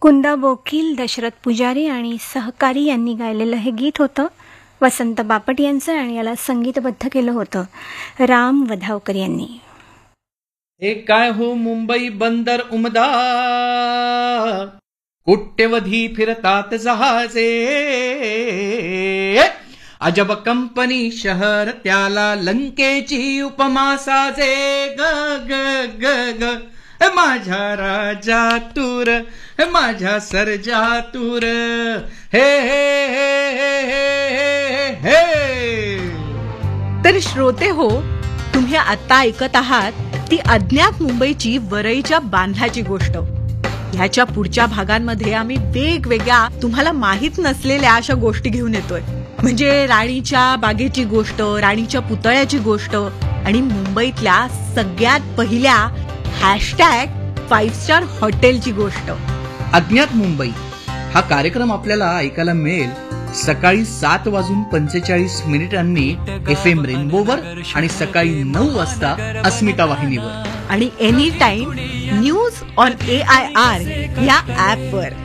कुंदा बोकील, दशरथ पुजारी आणि सहकारी यांनी गायलेलं हे गीत होतं वसंत बापट यांचं आणि याला संगीतबद्ध केलं होतं राम वधावकर यांनी. हे काय हो मुंबई बंदर उमदा, कोट्यवधी फिरतात जहाजे, अजब कंपनी शहर त्याला लंकेची उपमा साजे. ग ग ग ग माझ्या राजा तूर, माझ्या सर्जा तूर, हे हे हे हे हे हे. तर श्रोते हो, तुम्ही आता ऐकत आहात ती अज्ञात मुंबईची वरईच्या बांधल्याची गोष्ट. ह्याच्या पुढच्या भागांमध्ये आम्ही वेगवेगळ्या तुम्हाला माहित नसलेल्या अशा गोष्टी घेऊन येतोय. म्हणजे राणीच्या बागेची गोष्ट, राणीच्या पुतळ्याची गोष्ट आणि मुंबईतल्या सगळ्यात पहिल्या #5 स्टार हॉटेलची गोष्ट. अज्ञात मुंबई हा कार्यक्रम आपल्याला ऐकायला मिळेल सकाळी 7:45 FM रेनबोवर आणि सकाळी 9 वाजता अस्मिता वाहिनीवर आणि any time news on AIR या ऍपवर.